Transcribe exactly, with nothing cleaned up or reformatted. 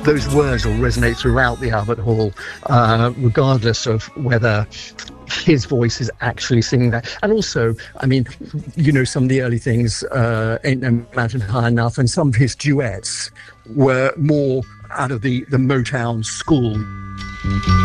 those words will resonate throughout the Albert Hall, uh, regardless of whether his voice is actually singing that. And also, I mean, you know, some of the early things, uh, Ain't No Mountain High Enough, and some of his duets were more out of the, the Motown school.